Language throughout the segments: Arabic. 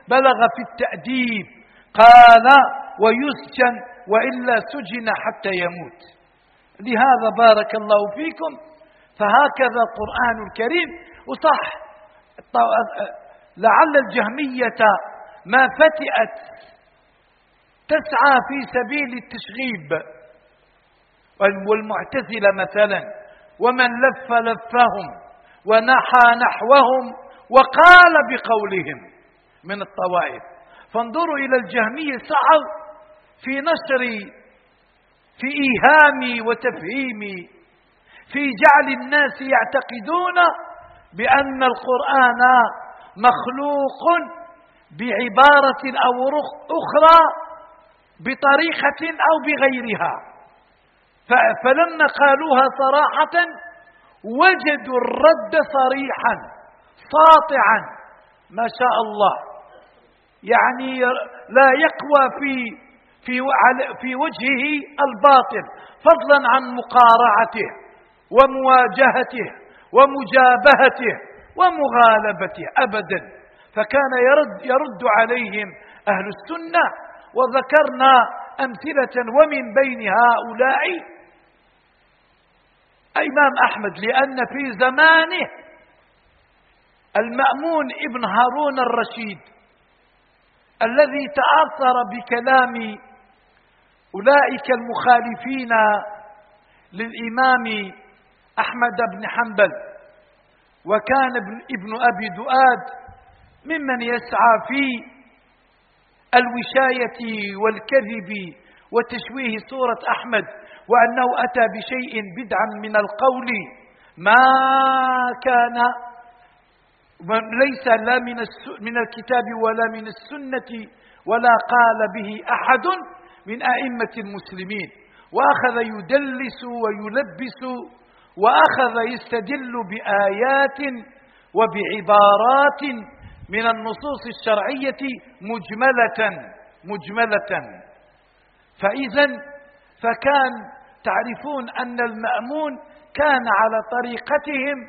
بلغ في التأديب، قال ويسجن وإلا سجن حتى يموت. لهذا بارك الله فيكم، فهكذا القرآن الكريم. وصح لعل الجهمية ما فتئت تسعى في سبيل التشغيب، والمعتزلة مثلا، ومن لف لفهم ونحى نحوهم وقال بقولهم من الطوائف. فانظروا إلى الجهمية، سعوا في نشر، في إيهام وتفهيم، في جعل الناس يعتقدون بأن القرآن مخلوق بعبارة أو أخرى، بطريقة أو بغيرها. فلما قالوها صراحة وجدوا الرد صريحا ساطعا ما شاء الله، يعني لا يقوى في وجهه الباطل، فضلا عن مقارعته ومواجهته ومجابهته ومغالبته أبدا. فكان يرد عليهم أهل السنة، وذكرنا أمثلة ومن بين هؤلاء الإمام أحمد، لأن في زمانه المأمون ابن هارون الرشيد الذي تأثر بكلام أولئك المخالفين للإمام أحمد بن حنبل، وكان ابن أبي دؤاد ممن يسعى في الوشاية والكذب وتشويه صورة أحمد، وأنه أتى بشيء بدعا من القول ما كان ليس لا من الكتاب ولا من السنة ولا قال به أحد من أئمة المسلمين، وأخذ يدلس ويلبس، وأخذ يستدل بآيات وبعبارات من النصوص الشرعية مجملة. فكان تعرفون أن المأمون كان على طريقتهم،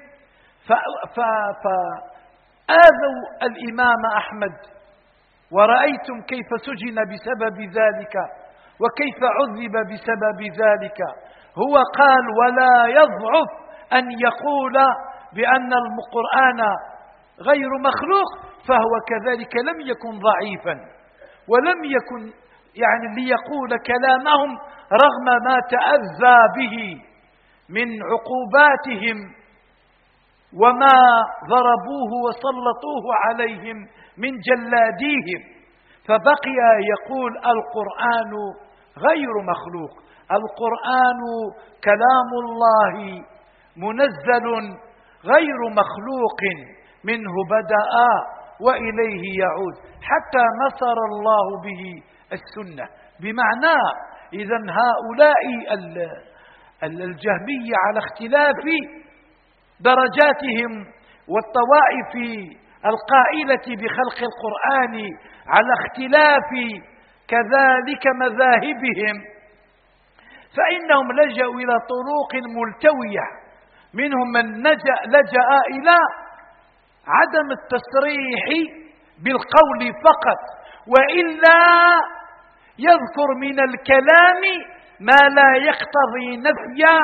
فآذوا الإمام أحمد، ورأيتم كيف سجن بسبب ذلك وكيف عذب بسبب ذلك. هو قال ولا يضعف أن يقول بأن القرآن غير مخلوق، فهو كذلك لم يكن ضعيفا، ولم يكن ليقول كلامهم رغم ما تأذى به من عقوباتهم وما ضربوه وسلطوه عليهم من جلاديهم، فبقي يقول القرآن غير مخلوق، القرآن كلام الله منزل غير مخلوق، منه بدأ وإليه يعود، حتى نصر الله به السنة. بمعنى إذن هؤلاء الجهمية على اختلاف درجاتهم، والطوائف القائلة بخلق القرآن على اختلاف كذلك مذاهبهم، فإنهم لجأوا إلى طرق ملتوية. منهم من لجأ إلى عدم التصريح بالقول فقط، وإلا يذكر من الكلام ما لا يقتضي نفي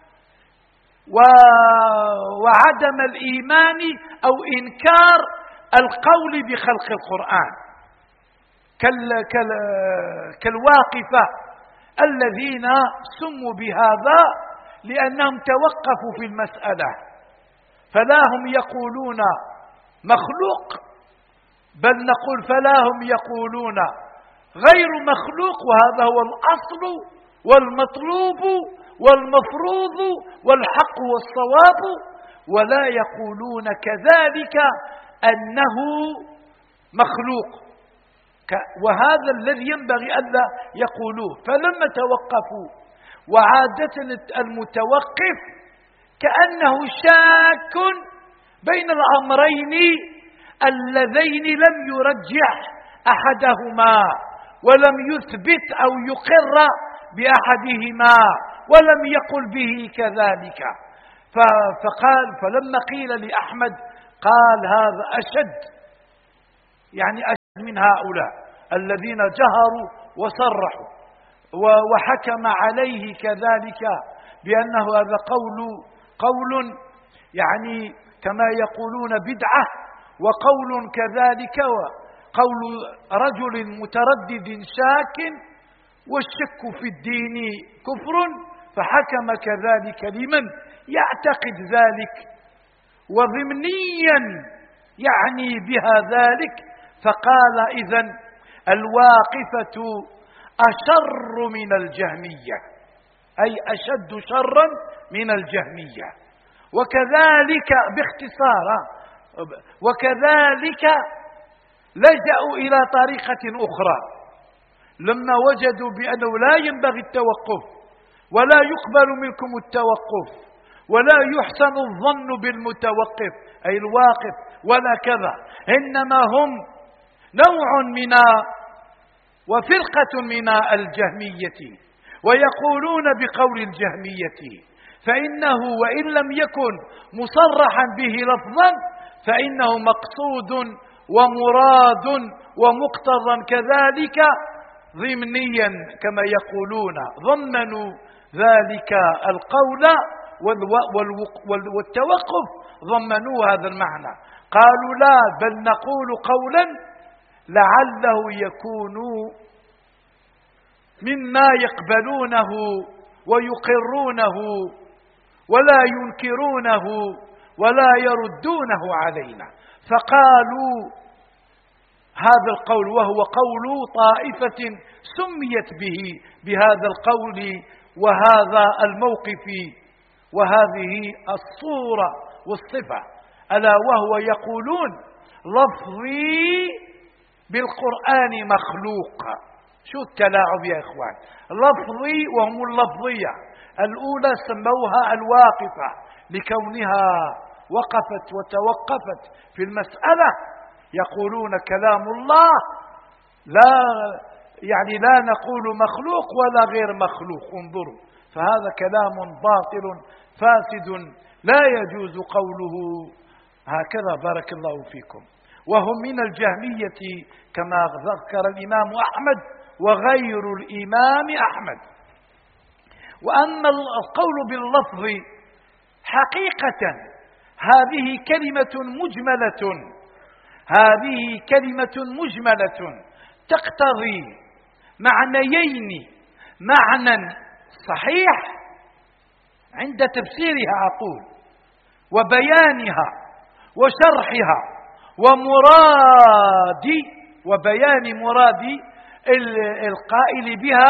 وعدم الإيمان أو إنكار القول بخلق القرآن، كالواقفة الذين سموا بهذا لأنهم توقفوا في المسألة، فلا هم يقولون مخلوق، بل نقول فلا هم يقولون غير مخلوق، وهذا هو الأصل والمطلوب والمفروض والحق والصواب، ولا يقولون كذلك أنه مخلوق، وهذا الذي ينبغي ألا يقولوه. فلما توقفوا، وعادة المتوقف كأنه شاك بين الأمرين اللذين لم يرجح أحدهما ولم يثبت أو يقر بأحدهما ولم يقل به كذلك. فلما قيل لأحمد قال هذا أشد، يعني من هؤلاء الذين جهروا وصرحوا وحكم عليه كذلك بأنه هذا قول يعني كما يقولون بدعة، وقول كذلك قول رجل متردد شاك، والشك في الدين كفر، فحكم كذلك لمن يعتقد ذلك وضمنيا يعني بها ذلك. فقال إذن الواقفة أشر من الجهمية، أي أشد شرا من الجهمية. وكذلك باختصار، وكذلك لجأوا إلى طريقة أخرى لما وجدوا بأنه لا ينبغي التوقف ولا يقبل منكم التوقف ولا يحسن الظن بالمتوقف أي الواقف ولا كذا، إنما هم نوع من وفرقة من الجهمية، ويقولون بقول الجهمية، فإنه وإن لم يكن مصرحا به لفظا فإنه مقصود ومراد ومقتضى كذلك ضمنيا كما يقولون، ضمنوا ذلك القول والتوقف، ضمنوا هذا المعنى. قالوا لا، بل نقول قولا لعله يكون مما يقبلونه ويقرونه ولا ينكرونه ولا يردونه علينا. فقالوا هذا القول وهو قول طائفة سميت به بهذا القول وهذا الموقف وهذه الصورة والصفة، ألا وهو يقولون لفظي بالقرآن مخلوق. شو التلاعب يا إخوان؟ لفظي، وهم اللفظية الأولى سموها الواقفة لكونها وقفت وتوقفت في المسألة، يقولون كلام الله لا نقول مخلوق ولا غير مخلوق، انظروا، فهذا كلام باطل فاسد لا يجوز قوله هكذا. بارك الله فيكم. وهم من الجهمية كما ذكر الإمام أحمد وغير الإمام أحمد. وأما القول باللفظ حقيقة هذه كلمة مجملة تقتضي معنيين: معنى صحيح عند تفسيرها أقول وبيانها وشرحها وبيان مراد القائل بها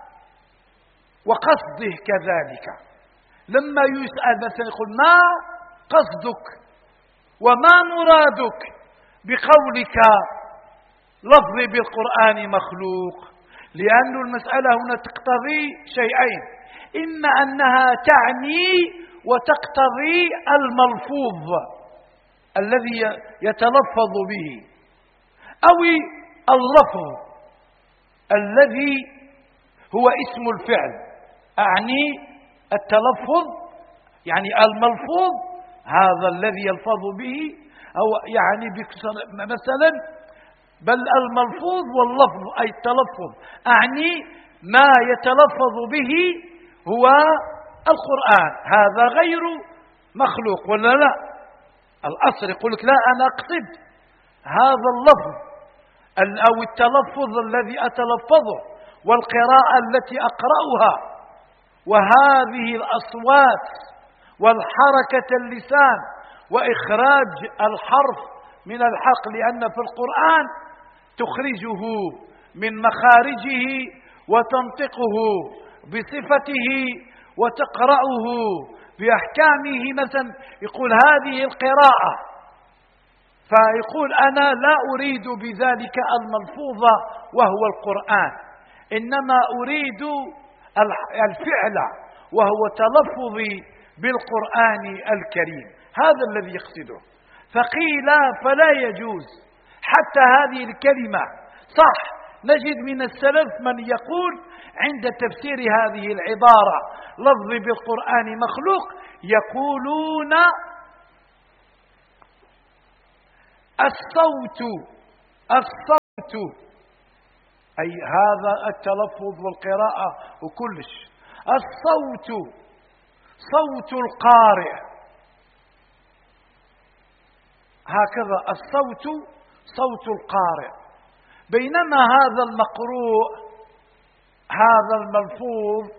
وقصده كذلك. لما يسأل مثلا يقول ما قصدك وما مرادك بقولك لفظي بالقرآن مخلوق؟ لأن المسألة هنا تقتضي شيئين: إما أنها تعني وتقتضي الملفوظ الذي يتلفظ به، أو اللفظ الذي هو اسم الفعل، أعني التلفظ يعني الملفوظ هذا الذي يلفظ به، أو يعني مثلا بل الملفوظ واللفظ أي التلفظ، أعني ما يتلفظ به هو القرآن، هذا غير مخلوق ولا لا؟ الأصل يقول لك لا، أنا أقصد هذا اللفظ أو التلفظ الذي أتلفظه والقراءة التي أقرأها وهذه الأصوات والحركة اللسان وإخراج الحرف من الحلق، لأن في القرآن تخرجه من مخارجه وتنطقه بصفته وتقرأه بأحكامه. مثلا يقول هذه القراءة، فيقول أنا لا أريد بذلك الملفوظ وهو القرآن، إنما أريد الفعل وهو تلفظي بالقرآن الكريم، هذا الذي يقصده. فقيل فلا يجوز حتى هذه الكلمة. صح، نجد من السلف من يقول عند تفسير هذه العبارة لفظي بالقرآن مخلوق يقولون الصوت الصوت، أي هذا التلفظ والقراءة وكلش. الصوت صوت القارئ، هكذا الصوت صوت القارئ. بينما هذا المقروء، هذا الملفوظ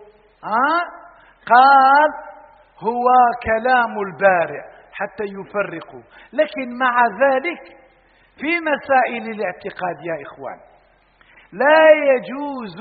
قال هو كلام البارئ حتى يفرقوا. لكن مع ذلك في مسائل الاعتقاد يا إخوان لا يجوز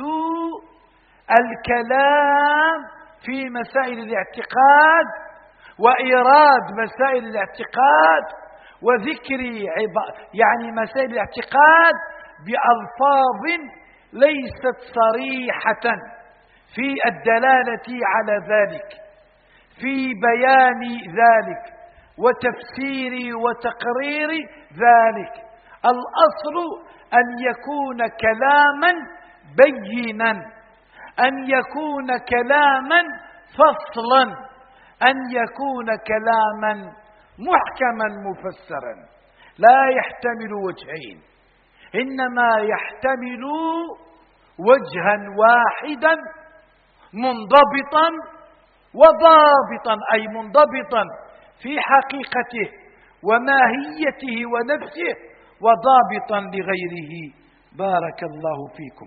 الكلام في مسائل الاعتقاد وإيراد مسائل الاعتقاد وذكر يعني مسائل الاعتقاد بألفاظ ليست صريحة في الدلالة على ذلك، في بيان ذلك وتفسير وتقرير ذلك. الأصل أن يكون كلاما بينا، أن يكون كلاما فصلا، أن يكون كلاما محكما مفسرا، لا يحتمل وجهين، إنما يحتمل وجها واحدا منضبطا وضابطا، أي منضبطا في حقيقته وماهيته ونفسه وضابطا لغيره. بارك الله فيكم.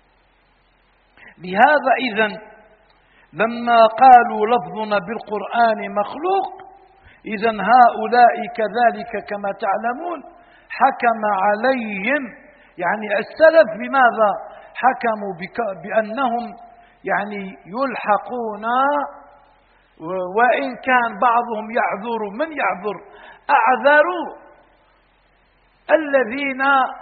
لهذا إذن لما قالوا لفظنا بالقرآن مخلوق، إذن هؤلاء كذلك كما تعلمون حكم عليهم يعني السلف بماذا حكموا؟ بأنهم يعني يلحقون، وإن كان بعضهم يعذر. من يعذر؟ أعذروا الذين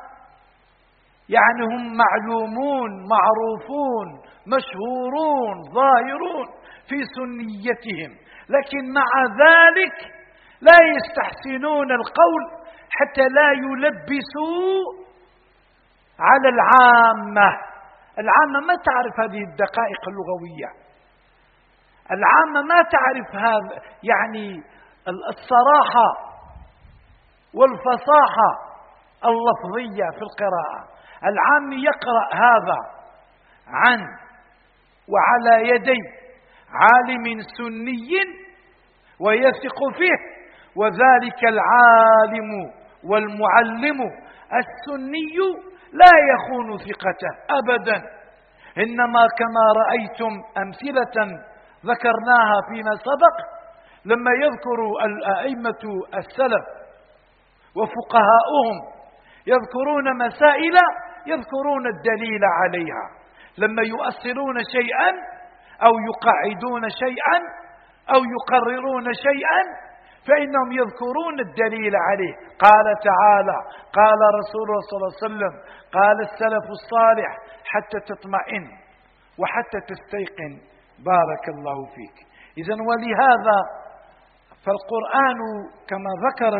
يعني هم معلومون معروفون مشهورون ظاهرون في سنيتهم، لكن مع ذلك لا يستحسنون القول حتى لا يلبسوا على العامة. العامة ما تعرف هذه الدقائق اللغوية، العامة ما تعرف هذا يعني الصراحة والفصاحة اللفظية في القراءة. العام يقرأ هذا عن وعلى يدي عالم سني ويثق فيه، وذلك العالم والمعلم السني لا يخون ثقته أبدا، إنما كما رأيتم أمثلة ذكرناها فيما سبق لما يذكر الأئمة السلف وفقهاؤهم يذكرون مسائل يذكرون الدليل عليها، لما يؤصلون شيئا أو يقعدون شيئا أو يقررون شيئا فإنهم يذكرون الدليل عليه. قال تعالى، قال رسول الله صلى الله عليه وسلم، قال السلف الصالح حتى تطمئن وحتى تستيقن. بارك الله فيك. إذن ولهذا فالقرآن كما ذكر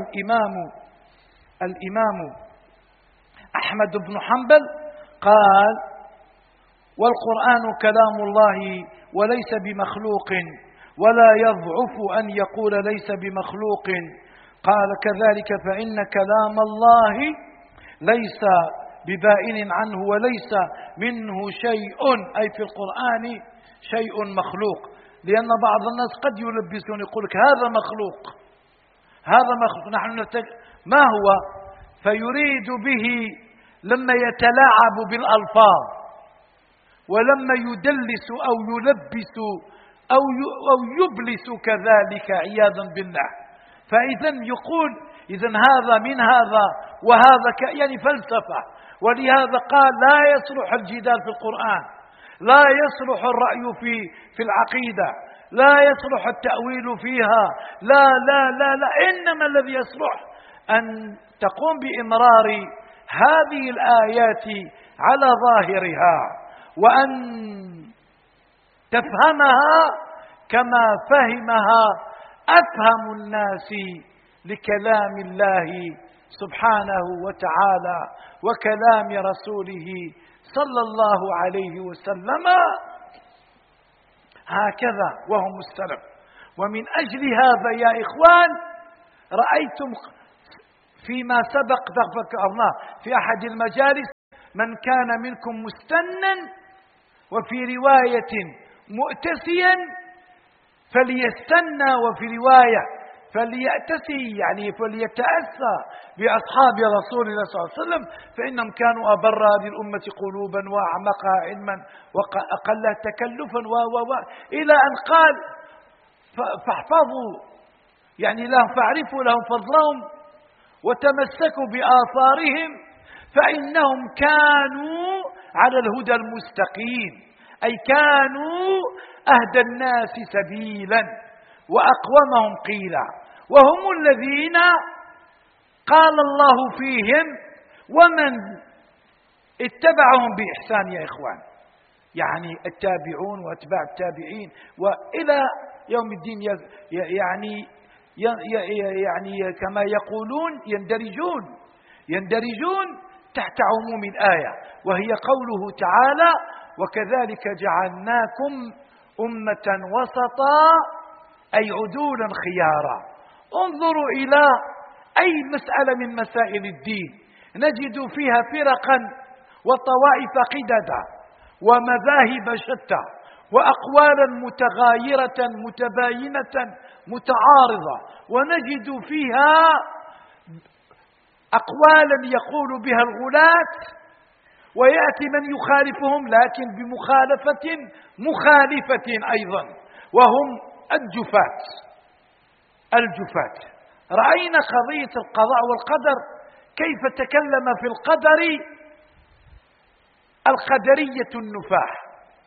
الإمام أحمد بن حنبل قال والقرآن كلام الله وليس بمخلوق، ولا يضعف أن يقول ليس بمخلوق. قال كذلك فإن كلام الله ليس ببائن عنه وليس منه شيء، أي في القرآن شيء مخلوق. لأن بعض الناس قد يلبسون يقول لك هذا مخلوق، هذا مخلوق، نحن ما هو؟ فيريد به لما يتلاعب بالألفاظ ولما يدلس أو يلبس أو يبلس كذلك عياذا بالله. فإذا يقول إذن هذا من هذا وهذا يعني فلسفة. ولهذا قال لا يصلح الجدال في القرآن، لا يصلح الرأي في العقيدة، لا يصلح التأويل فيها، لا لا لا لا، إنما الذي يصلح أن تقوم بإمرار هذه الآيات على ظاهرها وأن تفهمها كما فهمها أفهم الناس لكلام الله سبحانه وتعالى وكلام رسوله صلى الله عليه وسلم. هكذا وهم السلف. ومن أجل هذا يا إخوان رأيتم فيما سبق ذكرناه في أحد المجالس من كان منكم مستنا، وفي رواية مؤتسيا فليستنى، وفي رواية فليأتسي، يعني فليتأسى بأصحاب رسول الله صلى الله عليه وسلم، فإنهم كانوا أبر هذه الأمة قلوبا وأعمقها علما وأقلها تكلفا إلى أن قال فاحفظوا، يعني فاعرفوا لهم فضلهم وتمسكوا بآثارهم فإنهم كانوا على الهدى المستقيم، أي كانوا أهدى الناس سبيلا وأقومهم قيلا، وهم الذين قال الله فيهم ومن اتبعهم بإحسان يا إخوان، يعني التابعون واتباع التابعين وإلى يوم الدين، يعني كما يقولون يندرجون تحت عموم الآية، وهي قوله تعالى وكذلك جعلناكم أمة وسطا، أي عدولا خيارا. انظروا إلى أي مسألة من مسائل الدين نجد فيها فرقا وطوائف قددا ومذاهب شتى وأقوالا متغايرة متباينة متعارضة، ونجد فيها أقوالا يقول بها الغلاة ويأتي من يخالفهم لكن مخالفة أيضا، وهم الجفاة. رأينا قضية القضاء والقدر كيف تكلم في القدر القدرية النفاح،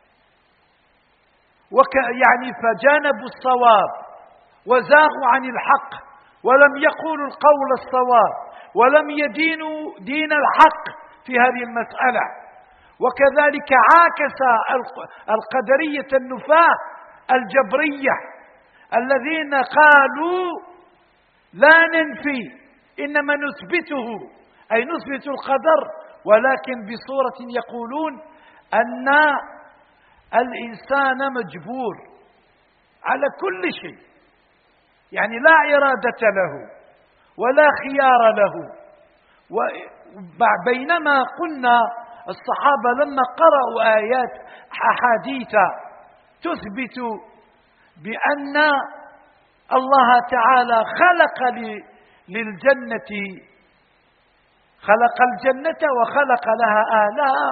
يعني فجانبوا الصواب وزاغوا عن الحق ولم يقولوا القول الصواب ولم يدينوا دين الحق في هذه المسألة. وكذلك عاكس القدرية النفاة الجبرية الذين قالوا لا ننفي إنما نثبته، أي نثبت القدر، ولكن بصورة يقولون أن الإنسان مجبور على كل شيء، يعني لا إرادة له ولا خيار له. بينما قلنا الصحابة لما قرأوا آيات أحاديث تثبت بأن الله تعالى خلق الجنة وخلق لها أهلها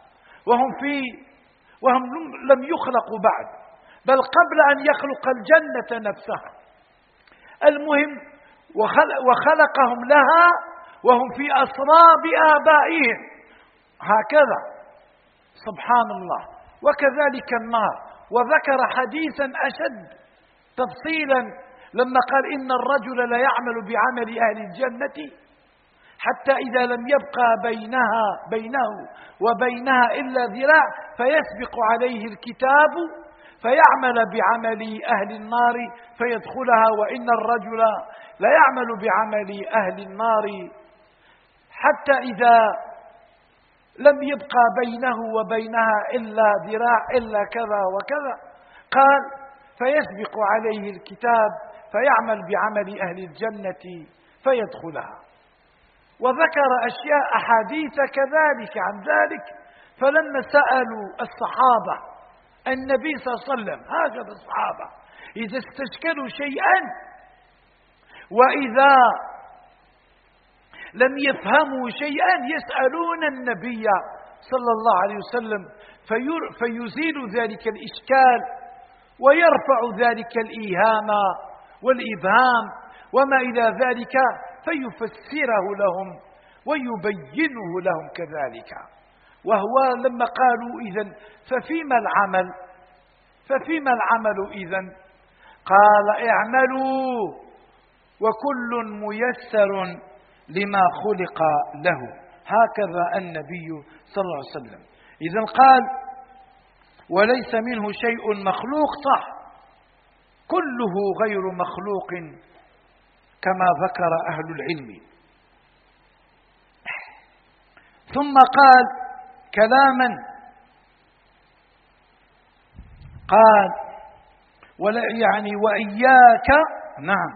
وهم لم يخلقوا بعد، بل قبل أن يخلق الجنة نفسها. المهم وخلقهم لها وهم في أصلاب آبائهم، هكذا سبحان الله. وكذلك النار، وذكر حديثا أشد تفصيلا لما قال إن الرجل لا يعمل بعمل أهل الجنة حتى إذا لم يبقى بينه وبينها إلا ذراع فيسبق عليه الكتاب فيعمل بعمل أهل النار فيدخلها، وإن الرجل لا يعمل بعمل أهل النار حتى إذا لم يبقى بينه وبينها إلا ذراع إلا كذا وكذا، قال فيسبق عليه الكتاب فيعمل بعمل أهل الجنة فيدخلها. وذكر أشياء أحاديث كذلك عن ذلك. فلما سألوا الصحابة النبي صلى الله عليه وسلم، هكذا الصحابة إذا استشكلوا شيئا وإذا لم يفهموا شيئا يسألون النبي صلى الله عليه وسلم فيزيل ذلك الإشكال ويرفع ذلك الإيهام والإبهام وما إلى ذلك، فيفسره لهم ويبينه لهم كذلك. وهو لما قالوا إذن ففيما العمل إذن؟ قال اعملوا وكل ميسر لما خلق له، هكذا النبي صلى الله عليه وسلم. إذن قال وليس منه شيء مخلوق، صح، كله غير مخلوق كما ذكر أهل العلم. ثم قال كلاما، قال يعني وإياك، نعم،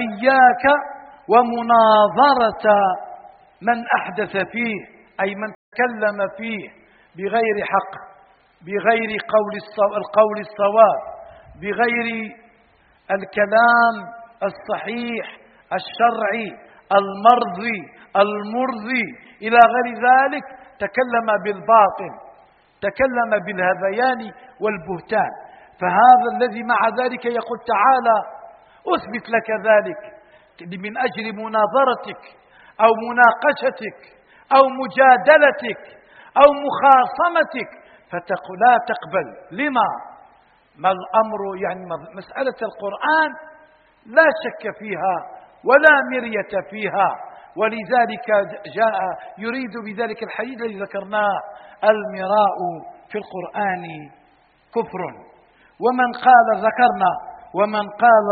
وإياك ومناظرة من أحدث فيه، أي من تكلم فيه بغير حق، بغير القول الصواب، بغير الكلام الصحيح الشرعي المرضي المرضي إلى غير ذلك، تكلم بالباطل، تكلم بالهذيان والبهتان. فهذا الذي مع ذلك يقول تعالى أثبت لك ذلك من أجل مناظرتك أو مناقشتك أو مجادلتك أو مخاصمتك، فتقول لا تقبل. لما؟ ما الأمر؟ يعني مسألة القرآن لا شك فيها ولا مرية فيها، ولذلك جاء يريد بذلك الحديث الذي ذكرناه: المراء في القرآن كفر. ومن قال ذكرنا ومن قال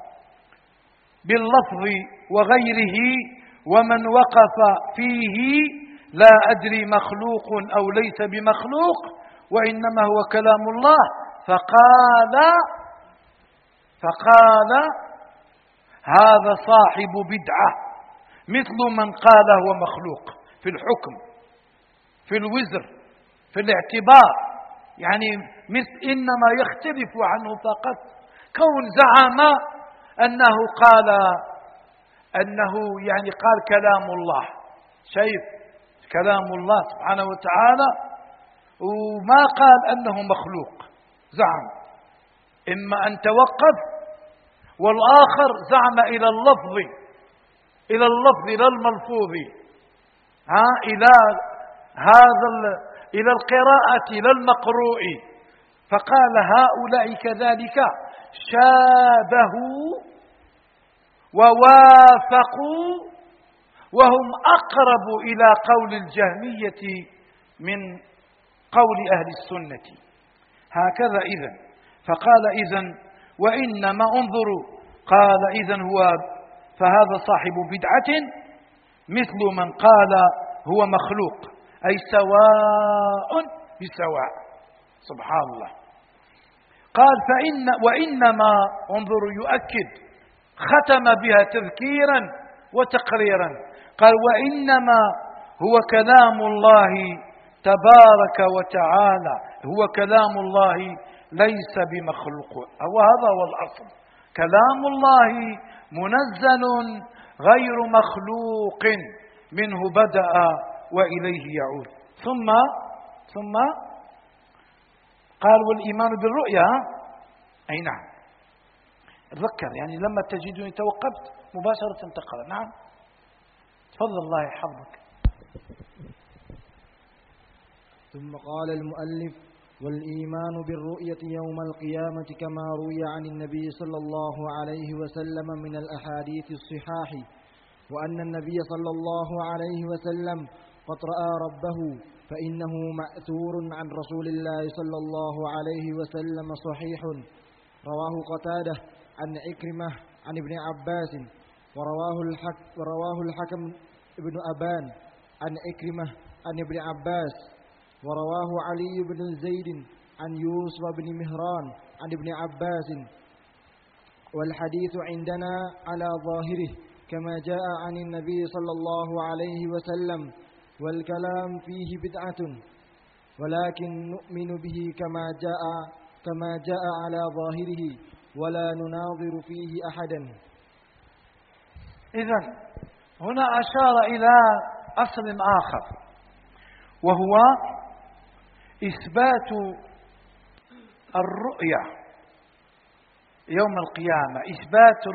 باللفظ وغيره ومن وقف فيه لا أدري مخلوق أو ليس بمخلوق وإنما هو كلام الله، فقال هذا صاحب بدعة، مثل من قال هو مخلوق في الحكم، في الوزر، في الاعتبار، يعني إنما يختلف عنه فقط كون زعم أنه قال كلام الله. شايف كلام الله سبحانه وتعالى، وما قال أنه مخلوق، زعم. إما أن توقف، والآخر زعم إلى اللفظ لا الملفوظ، إلى القراءة لا المقروء. فقال هؤلاء كذلك شابهوا ووافقوا، وهم أقرب إلى قول الجهمية من قول أهل السنة. هكذا إذن. فقال إذن وإنما انظروا، قال إذن فهذا صاحب بدعة مثل من قال هو مخلوق، أي سواء بسواء. سبحان الله. قال وإنما انظروا يؤكد، ختم بها تذكيرا وتقريرا. قال وإنما هو كلام الله تبارك وتعالى، هو كلام الله ليس بمخلوق. وهذا هو الأصل، كلام الله منزل غير مخلوق، منه بدأ وإليه يعود. ثم قال والإيمان بالرؤيا. أي نعم، تذكر يعني لما تجدني توقفت مباشرة تقرأ. نعم تفضل الله يحفظك. ثم قال المؤلف والإيمان بالرؤية يوم القيامة كما روي عن النبي صلى الله عليه وسلم من الأحاديث الصحاح، وأن النبي صلى الله عليه وسلم قد رأى ربه، فإنه مأثور عن رسول الله صلى الله عليه وسلم صحيح. رواه قتادة عن عكرمة عن ابن عباس، ورواه الحكم ابن أبان عن عكرمة عن ابن عباس، ورواه علي بن زيد عن يوسف بن مهران عن ابن عباس. والحديث عندنا على ظاهره كما جاء عن النبي صلى الله عليه وسلم، والكلام فيه بدعة، ولكن نؤمن به كما جاء على ظاهره، ولا نناظر فيه أحدا. إذن هنا أشار إلى أصل آخر، وهو إثبات الرؤية يوم القيامة، إثبات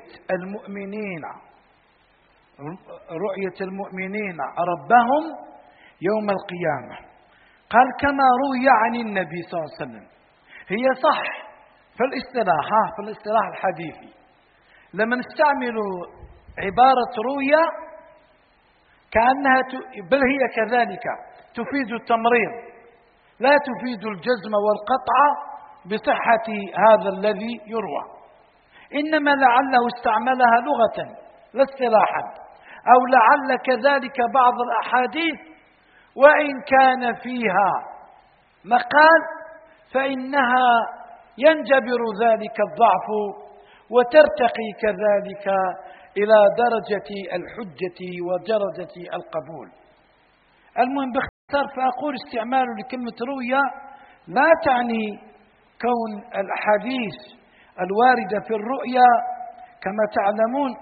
رؤية المؤمنين ربهم يوم القيامة. قال كما روي عن النبي صلى الله عليه وسلم. هي صح في الاصطلاح الحديثي لما نستعمل عبارة رؤيا كأنها بل هي كذلك تفيد التمريض، لا تفيد الجزم والقطع بصحة هذا الذي يروى، إنما لعله استعملها لغة لا اصطلاحا، أو لعل كذلك بعض الأحاديث وإن كان فيها مقال فإنها ينجبر ذلك الضعف وترتقي كذلك إلى درجة الحجة ودرجة القبول. المهم فأقول استعمال لكلمة رؤيا لا تعني كون الأحاديث الواردة في الرؤيا كما تعلمون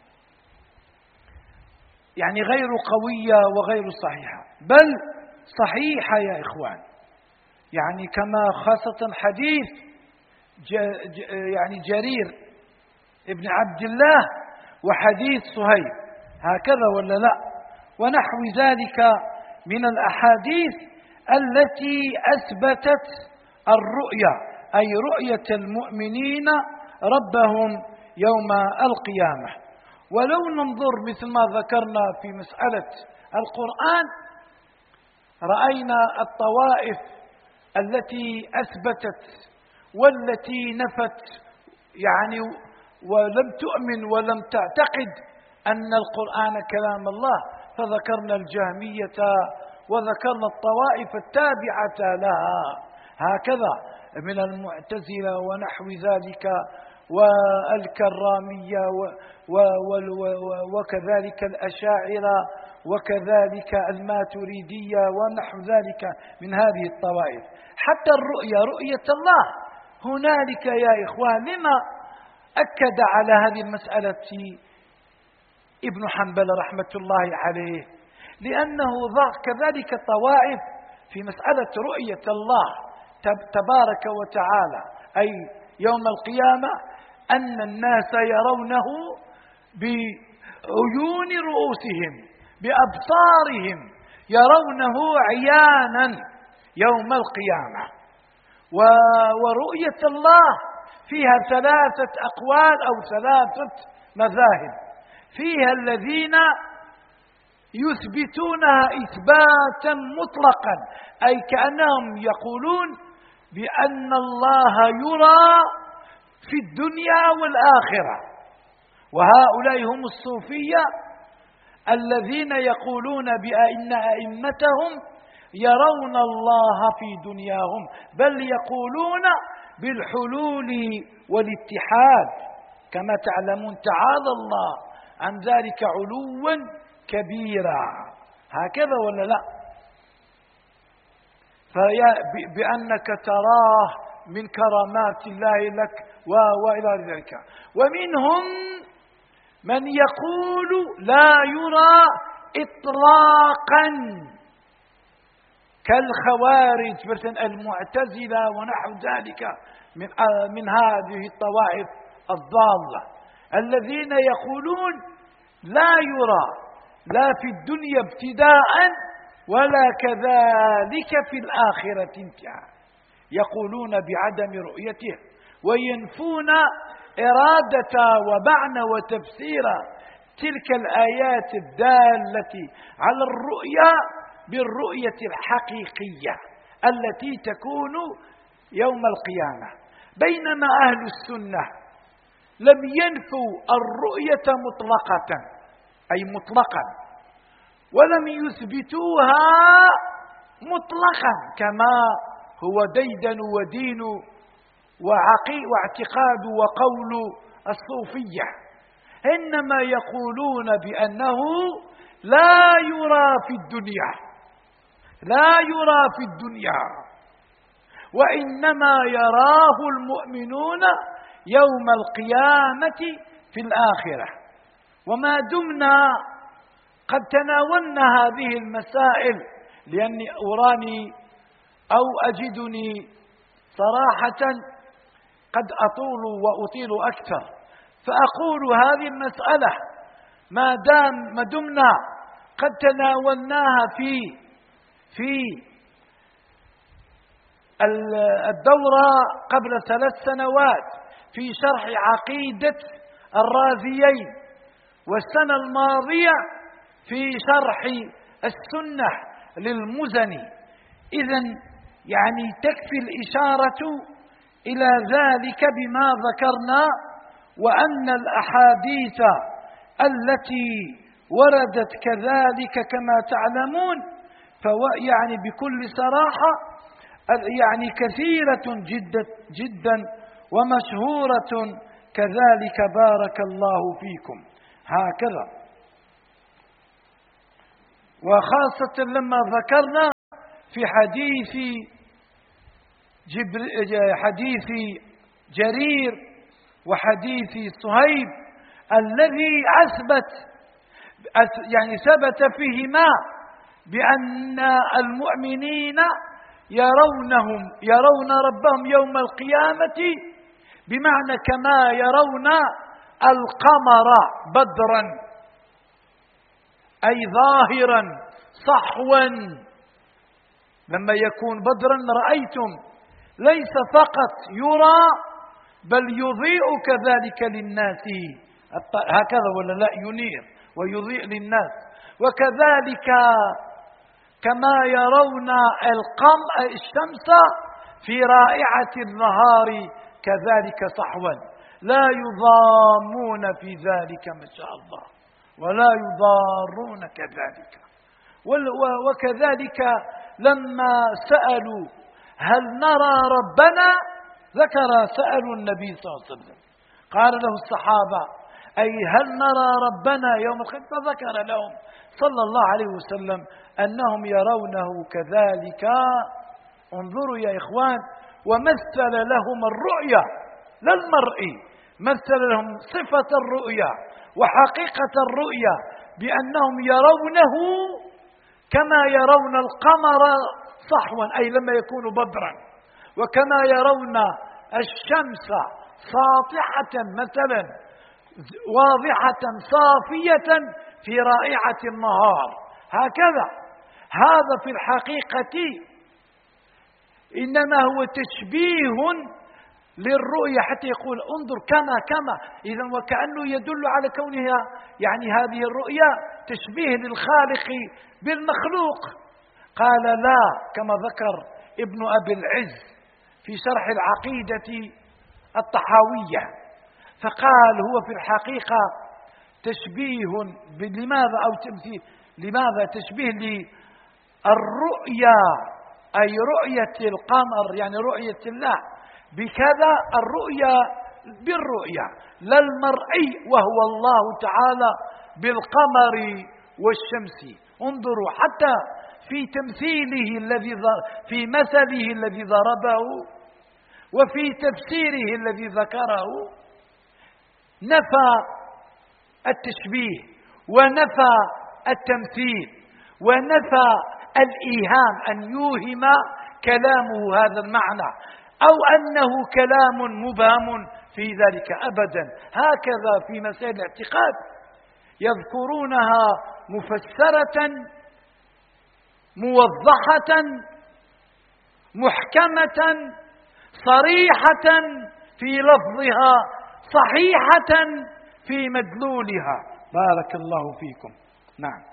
يعني غير قوية وغير صحيحة، بل صحيحة يا إخوان. يعني كما خاصة حديث يعني جرير ابن عبد الله وحديث صهيب، هكذا ولا لا؟ ونحو ذلك من الأحاديث التي أثبتت الرؤيا، أي رؤية المؤمنين ربهم يوم القيامة. ولو ننظر مثل ما ذكرنا في مسألة القرآن، رأينا الطوائف التي أثبتت والتي نفت، يعني ولم تؤمن ولم تعتقد أن القرآن كلام الله، فذكرنا الجهمية وذكرنا الطوائف التابعة لها، هكذا من المعتزلة ونحو ذلك والكرامية وكذلك الأشاعرة وكذلك الماتريدية ونحو ذلك من هذه الطوائف. حتى الرؤية، رؤية الله هنالك يا إخوان، لما أكد على هذه المسألة ابن حنبل رحمة الله عليه؟ لأنه كذلك طوائف في مسألة رؤية الله تبارك وتعالى، أي يوم القيامة أن الناس يرونه بعيون رؤوسهم بأبصارهم، يرونه عيانا يوم القيامة. ورؤية الله فيها ثلاثة أقوال أو ثلاثة مذاهب، فيها الذين يثبتونها إثباتا مطلقا، أي كأنهم يقولون بأن الله يرى في الدنيا والآخرة، وهؤلاء هم الصوفية الذين يقولون بأن أئمتهم يرون الله في دنياهم، بل يقولون بالحلول والاتحاد، كما تعلمون تعالى الله عن ذلك علوا كبيرا، هكذا ولا لا؟ بأنك تراه من كرامات الله لك وإلى ذلك. ومنهم من يقول لا يرى إطلاقا كالخوارج مثلا المعتزلة ونحو ذلك من هذه الطوائف الضالة، الذين يقولون لا يرى لا في الدنيا ابتداء ولا كذلك في الآخرة انتهاء، يقولون بعدم رؤيته وينفون إرادة ومعنى وتفسير تلك الآيات الدالة على الرؤيا بالرؤية الحقيقية التي تكون يوم القيامة. بينما أهل السنة لم ينفوا الرؤية مطلقة، أي مطلقا، ولم يثبتوها مطلقا كما هو ديدن ودين واعتقاد وقول الصوفية، إنما يقولون بأنه لا يرى في الدنيا، لا يرى في الدنيا، وإنما يراه المؤمنون يوم القيامة في الآخرة. وما دمنا قد تناولنا هذه المسائل، لأني أراني أو أجدني صراحة قد أطول وأطيل أكثر، فأقول هذه المسألة ما دمنا قد تناولناها في الدورة قبل 3 سنوات في شرح عقيدة الرازيين، والسنة الماضية في شرح السنة للمزني، إذن يعني تكفي الإشارة إلى ذلك بما ذكرنا، وأن الأحاديث التي وردت كذلك كما تعلمون يعني بكل صراحة يعني كثيرة جدا ومشهورة كذلك، بارك الله فيكم، هكذا. وخاصة لما ذكرنا في حديث جرير وحديث صهيب الذي ثبت فيهما بأن المؤمنين يرون ربهم يوم القيامة، بمعنى كما يرون القمر بدرا، أي ظاهرا صحوا. لما يكون بدرا رأيتم ليس فقط يرى بل يضيء كذلك للناس، هكذا ولا لا؟ ينير ويضيء للناس. وكذلك كما يرون الشمس في رائعة النهار كذلك صحوا، لا يضامون في ذلك ما شاء الله ولا يضارون كذلك. وكذلك لما سألوا هل نرى ربنا سألوا النبي صلى الله عليه وسلم، قال له الصحابة أي هل نرى ربنا يوم القيامة؟ فذكر لهم صلى الله عليه وسلم أنهم يرونه كذلك. انظروا يا إخوان، ومثل لهم الرؤيا لا المرئي، مثل لهم صفة الرؤيا وحقيقة الرؤيا بأنهم يرونه كما يرون القمر صحوا، أي لما يكون بدرا، وكما يرون الشمس ساطعة مثلا واضحة صافية في رائعة النهار، هكذا. هذا في الحقيقة إنما هو تشبيه للرؤية، حتى يقول انظر كما إذا وكأنه يدل على كونها هذه الرؤيا تشبيه للخالق بالمخلوق. قال لا، كما ذكر ابن أبي العز في شرح العقيدة الطحاوية، فقال هو في الحقيقة تشبيه لماذا أو تمثيل لماذا؟ تشبيه للرؤيا، أي رؤية القمر، رؤية الله بكذا، الرؤيا بالرؤيا لا المرئي وهو الله تعالى بالقمر والشمس. انظروا حتى في تمثيله في مثله الذي ضربه وفي تفسيره الذي ذكره نفى التشبيه ونفى التمثيل ونفى الإيهام، أن يوهم كلامه هذا المعنى أو أنه كلام مبهم في ذلك أبدا. هكذا في مسائل الاعتقاد يذكرونها مفسرة موضحة محكمة صريحة في لفظها صحيحة في مدلولها. بارك الله فيكم. نعم.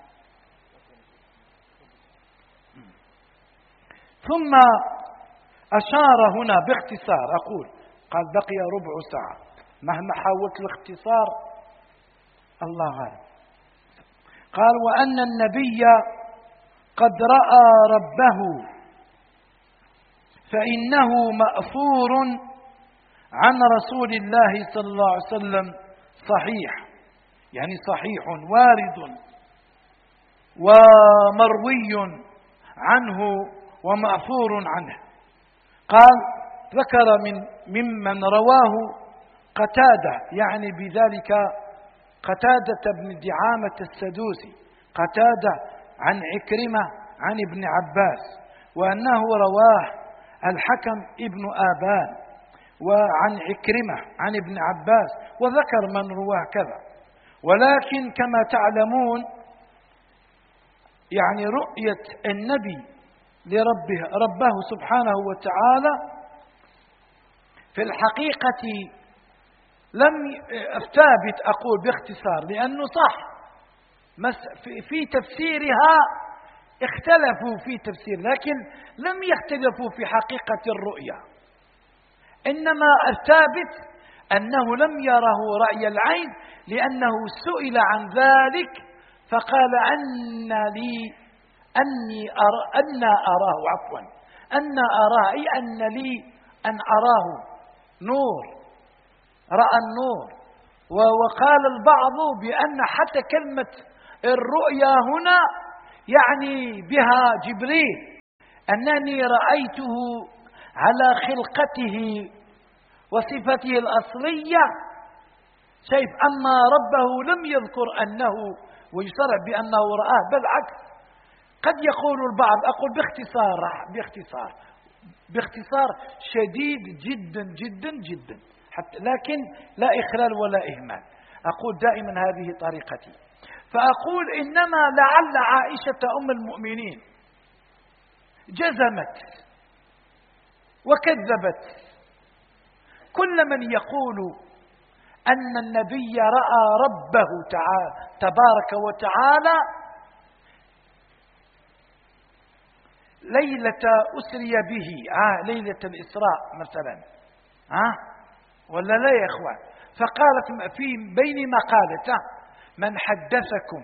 ثم أشار هنا باختصار، أقول قال بقي ربع ساعة، مهما حاولت الاختصار الله غالب. قال وأن النبي قد رأى ربه فإنه مأثور عن رسول الله صلى الله عليه وسلم صحيح، صحيح وارد ومروي عنه ومأثور عنه. قال ذكر ممن رواه قتادة، بذلك قتادة بن دعامة السدوسي، قتادة عن عكرمة عن ابن عباس، وأنه رواه الحكم ابن آبان وعن عكرمة عن ابن عباس، وذكر من رواه كذا. ولكن كما تعلمون رؤية النبي ربه سبحانه وتعالى في الحقيقة لم ثابت، أقول باختصار، لأنه صح في تفسيرها اختلفوا في تفسير، لكن لم يختلفوا في حقيقة الرؤيا. إنما الثابت أنه لم يره رأي العين، لأنه سئل عن ذلك فقال أن أراه أي أن لي أن أراه نور، رأى النور. وقال البعض بأن حتى كلمة الرؤيا هنا بها جبريل، أنني رأيته على خلقته وصفته الأصلية، شايف أن ربه لم يذكر أنه ويصرح بأنه رآه، بل عكس. قد يقول البعض، أقول باختصار شديد جدا جدا جدا، حتى لكن لا إخلال ولا إهمال. أقول دائما هذه طريقتي، فأقول إنما لعل عائشة أم المؤمنين جزمت وكذبت كل من يقول أن النبي رأى ربه تبارك وتعالى ليلة أسري به، ليلة الإسراء مثلا، ولا لا يا إخوان؟ فقالت في بينما قالت من حدثكم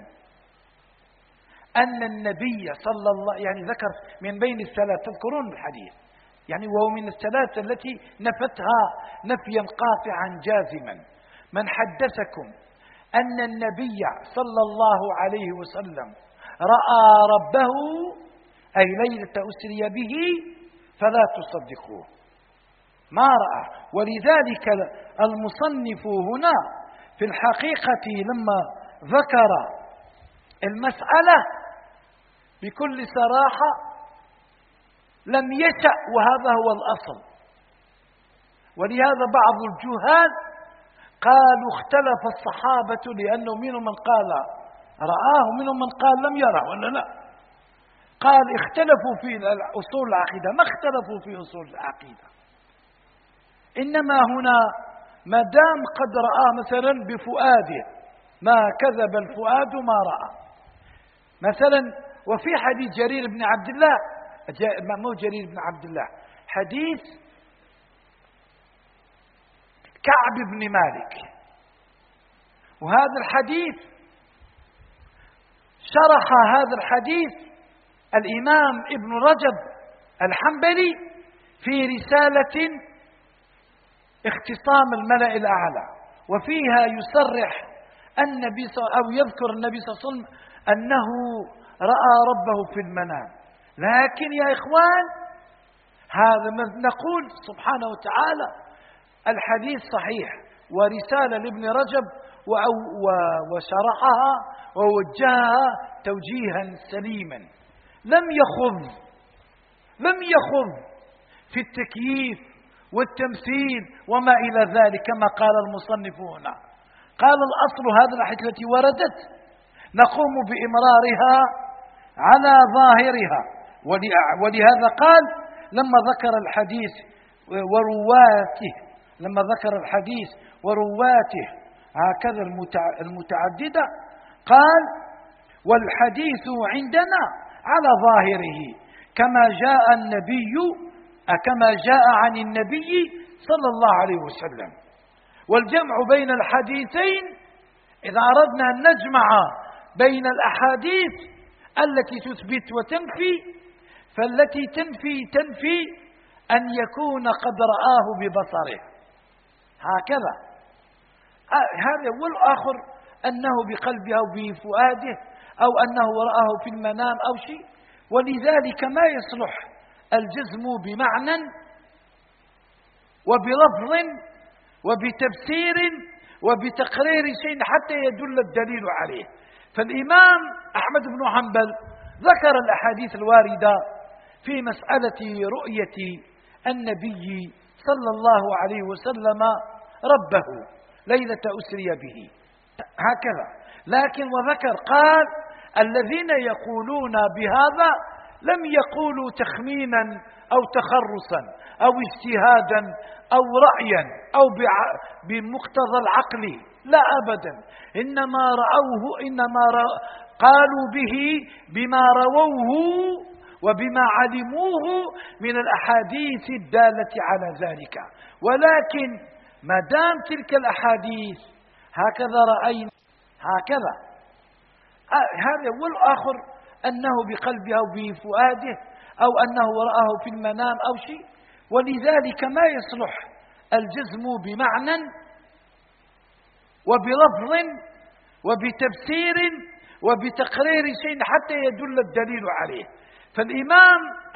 أن النبي صلى الله، يعني ذكر من بين الثلاث، تذكرون الحديث، يعني وهو من الثلاث التي نفتها نفيا قاطعا جازما. من حدثكم أن النبي صلى الله عليه وسلم رأى ربه أي ليلة أسري به فلا تصدقوه، ما رأى. ولذلك المصنف هنا في الحقيقة لما ذكر المسألة بكل صراحة لم يشأ، وهذا هو الأصل. ولهذا بعض الجهال قالوا اختلف الصحابة، لأنه منهم من قال رآه ومنهم من قال لم يره، ولا لا؟ قال اختلفوا في أصول العقيدة، ما اختلفوا في أصول العقيدة، إنما هنا ما دام قد رأى مثلا بفؤاده، ما كذب الفؤاد ما رأى مثلا. وفي حديث جرير بن عبد الله، مو جرير بن عبد الله، حديث كعب بن مالك، وهذا الحديث شرح هذا الحديث الإمام ابن رجب الحنبلي في رسالة اختصام الملأ الأعلى، وفيها يصرح النبي أو يذكر النبي صلى الله عليه وسلم أنه رأى ربه في المنام. لكن يا إخوان هذا نقول سبحانه وتعالى الحديث صحيح، ورسالة لابن رجب وشرحها ووجهها توجيها سليما، لم يخض في التكييف والتمثيل وما إلى ذلك كما قال المصنف هنا. قال الأصل هذه الأحاديث التي وردت نقوم بإمرارها على ظاهرها، ولهذا قال لما ذكر الحديث ورواته هكذا المتعددة، قال والحديث عندنا على ظاهره كما جاء عن النبي صلى الله عليه وسلم. والجمع بين الحديثين إذا أردنا أن نجمع بين الأحاديث التي تثبت وتنفي، فالتي تنفي أن يكون قد رآه ببصره هكذا، هذا، والآخر أنه بقلبه أو بفؤاده أو أنه رآه في المنام أو شيء. ولذلك ما يصلح الجزم بمعنى وبلفظ وبتفسير وبتقرير شيء حتى يدل الدليل عليه. فالإمام أحمد بن حنبل ذكر الأحاديث الواردة في مسألة رؤية النبي صلى الله عليه وسلم ربه ليلة أسري به هكذا. لكن وذكر قال الذين يقولون بهذا لم يقولوا تخمينا أو تخرصا أو اجتهادا أو رأيا أو بمقتضى العقل، لا أبدا، إنما قالوا به بما رووه وبما علموه من الأحاديث الدالة على ذلك. ولكن ما دام تلك الأحاديث هكذا رأينا هكذا، هذا، والآخر أنه بقلبه أو بفؤاده أو أنه رآه في المنام أو شيء. ولذلك ما يصلح الجزم بمعنى وبلفظ وبتفسير وبتقرير شيء حتى يدل الدليل عليه. فالإمام